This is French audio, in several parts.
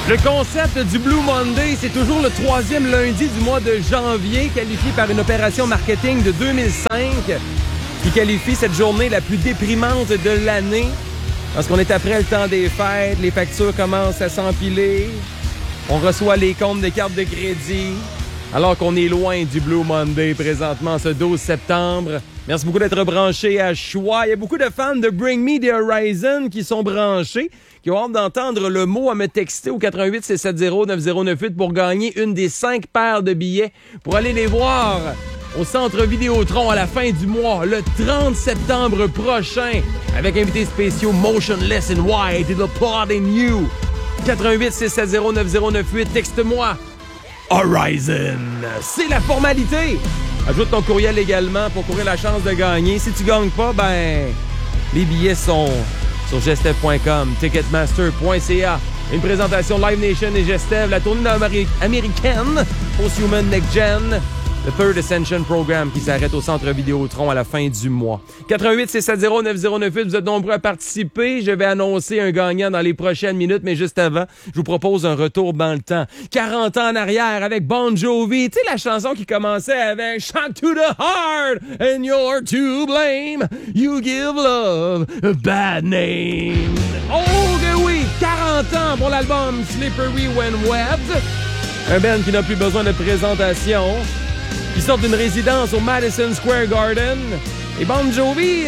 Le concept du Blue Monday, c'est toujours le 3e lundi du mois de janvier, qualifié par une opération marketing de 2005, qui qualifie cette journée la plus déprimante de l'année. Parce qu'on est après le temps des fêtes, les factures commencent à s'empiler, on reçoit les comptes de cartes de crédit, alors qu'on est loin du Blue Monday présentement, ce 12 septembre. Merci beaucoup d'être branchés à Choix. Il y a beaucoup de fans de Bring Me the Horizon qui sont branchés, qui ont hâte d'entendre le mot à me texter au 88-670-9098 pour gagner une des 5 paires de billets pour aller les voir au Centre Vidéotron à la fin du mois, le 30 septembre prochain, avec invités spéciaux Motionless in White et The Plot in You. 88-670-9098, texte-moi Horizon. C'est la formalité. Ajoute ton courriel également pour courir la chance de gagner. Si tu gagnes pas, les billets sont sur gestev.com, ticketmaster.ca. Une présentation Live Nation et Gestev, la tournée américaine Post-Human Next Gen, le Third Ascension Program qui s'arrête au Centre Vidéotron à la fin du mois. 88-670-9098, vous êtes nombreux à participer. Je vais annoncer un gagnant dans les prochaines minutes, mais juste avant, je vous propose un retour dans le temps. 40 ans en arrière avec Bon Jovi. Tu sais, la chanson qui commençait avec « Shock to the heart and you're to blame. You give love a bad name. » Oh que oui! 40 ans pour l'album « Slippery When Wet ». Un band qui n'a plus besoin de présentation. Qui sort d'une résidence au Madison Square Garden. Et Bon Jovi,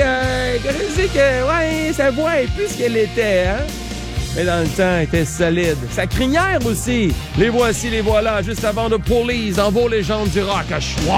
sa voix est plus ce qu'elle était, hein? Mais dans le temps, elle était solide. Sa crinière aussi. Les voici, les voilà, juste avant de Police, en vos légendes du rock à Choix.